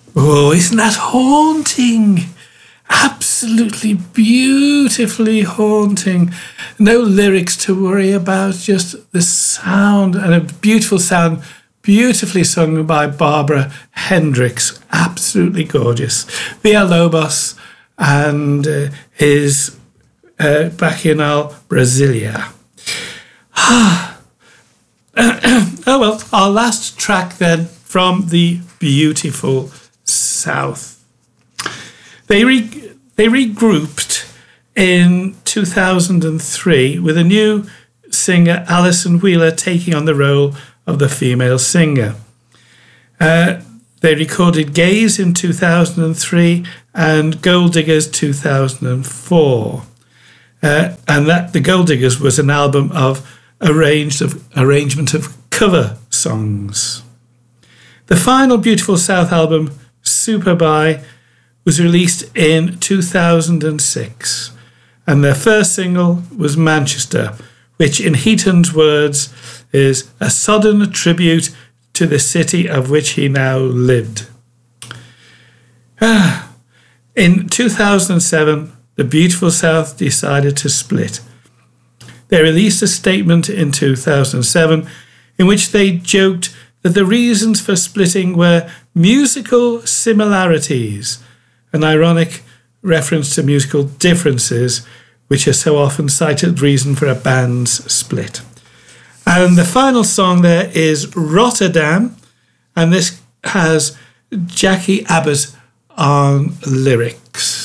Oh, isn't that haunting? Absolutely beautifully haunting. No lyrics to worry about, just the sound, and a beautiful sound, beautifully sung by Barbara Hendricks. Absolutely gorgeous. Villalobos and his Bacchanal Brasilia. Oh well, our last track then from the beautiful South. They regrouped in 2003 with a new singer, Alison Wheeler, taking on the role of the female singer. They recorded Gaze in 2003 and Gold Diggers 2004. And that the Gold Diggers was an album of arrangement of cover songs. The final Beautiful South album, Superbye, was released in 2006, and their first single was Manchester, which in Heaton's words is a sodden tribute to the city of which he now lived. In 2007, the Beautiful South decided to split. They released a statement in 2007 in which they joked that the reasons for splitting were musical similarities, an ironic reference to musical differences, which are so often cited reason for a band's split. And the final song there is Rotterdam, and this has Jackie Abbott on lyrics.